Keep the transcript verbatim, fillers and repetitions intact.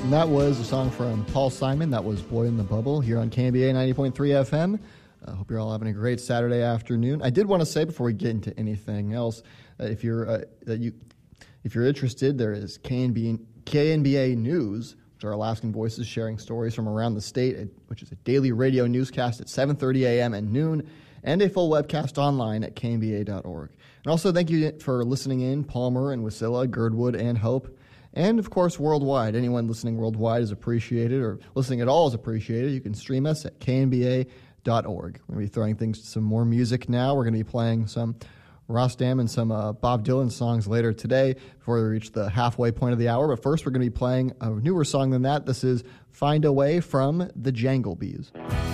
And that was a song from Paul Simon. That was Boy in the Bubble here on K N B A ninety point three F M. I uh, hope you're all having a great Saturday afternoon. I did want to say before we get into anything else, uh, if you're uh, that you if you're interested, there is K N B A, K N B A News, which are Alaskan voices sharing stories from around the state, which is a daily radio newscast at seven thirty a.m. and noon, and a full webcast online at K N B A dot org. And also thank you for listening in, Palmer and Wasilla, Girdwood, and Hope. And, of course, worldwide. Anyone listening worldwide is appreciated, or listening at all is appreciated. You can stream us at K N B A dot org. We're going to be throwing things to some more music now. We're going to be playing some Rostam and some uh, Bob Dylan songs later today before we reach the halfway point of the hour. But first, we're going to be playing a newer song than that. This is Find a Way from the Jangle Bees.